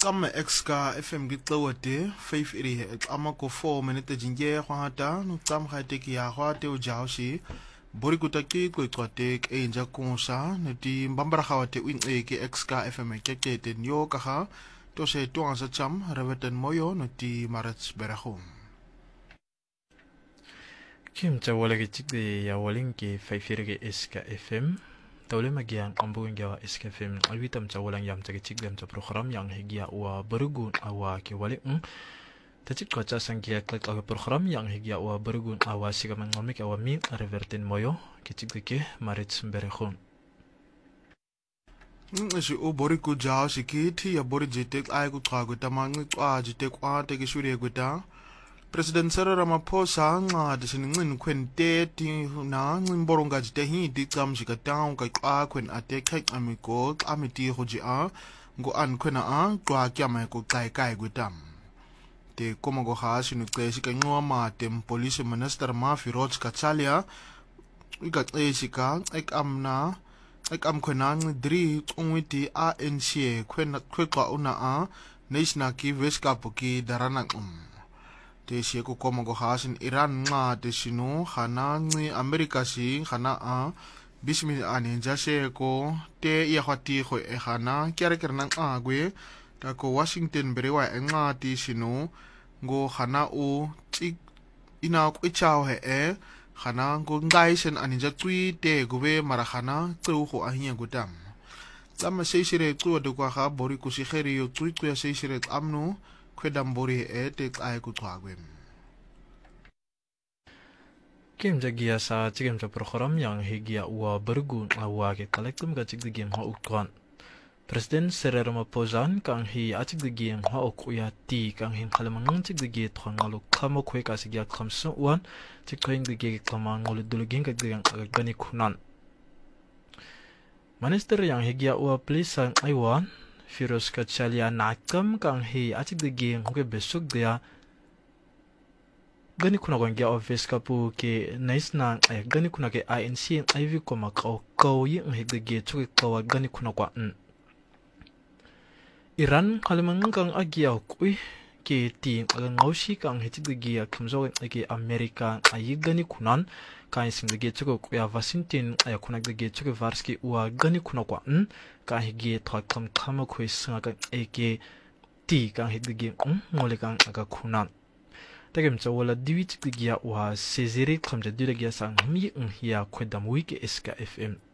Kama exka FM gitlawate 5 iri ama ko 4 minute jinge khwata no tsam khate ki ya khwate o jawshi bori kutaki ko twate ke inja kunsa neti mbambara khawate winxe ki exka FM kekete nyo kaha to se to ansa cham reveten moyo neti marats berahum Kim tawala gitik ya walin ki 5 iri exka FM Tawle magiang ambung gawa SKFM alwitam tawalang yam tagitik dem ta program yang higia wa berugun awa ki wali tacik kaca sangkia klik awa program yang higia wa berugun awa sigaman ngomik awa min revertin moyo kitik dike marit berehun si o bori ku jaw sikiti ya bori jitek ay ku twago tamang twa jitek wa te ki shuri guta President Cyril Ramaphosa nga disiningin kwente ti na ngimboronga jite hi di tsam jikatang ka kwa kwen ate kai amiko amiti hoji a ngo an kwena a kwa kya mai ko kai gutam te koma go ha sinu klesi ka ngwa ma tem police minister ma Firoz Kachalia ika klesi ka ek am kwena ngdri ungwiti ANC kwena kwekwa una a national ki veska poki darana te siya ko koma go hasin Iran nga te sinu khana ngi Amerika si khana a bismi ani jase ko te iya khati kho e khana kyare kerna a gwe ta ko Washington berewa nga ti sinu go khana u tik ina ko ichao he e khana go ngai sen ani ja tui te gobe mara khana tsu kho a hiya gutam tsama seisire tsu de kwa kha bori ku si kheri yo tui ku ya seisire amnu kwedambori e te ay ku twagwe Kim jagia sa cikim sa program yang higia wa bergun awa ke kolektum ka cik digim ha ukwan Presiden Cyril Ramaphosa kang hi acik digim ha ukuya ti kang hin kalamangang cik digi tuang ngalu kamo kwe ka sigia kamsu uan cik tuing digi klamang ngalu dulugin ka digang agagani kunan Minister yang higia wa pelisan aywan Firoz Kachalia nakam kang hi acik diging huke besok dia gani kuna kwangia office kapu ke naisna ay gani kuna ke ANC IV ko makau yi ng higdigi chuke kawa gani kuna kwa Iran kalimang kang agya kui ke ti ngaushi kang hicigdigi kamzo ke Amerika ay gani kunan kan singdigi chuke kuya Washington ay kunagdigi chuke varski wa gani kuna kwa kan higi thakam kama khoi sanga kan eke ti kan higdigi ngole kan aga kunan tagem chawala diwi chigdigi wa sezere khamja dilagia sang hmi hiya khwedam wiki SKFM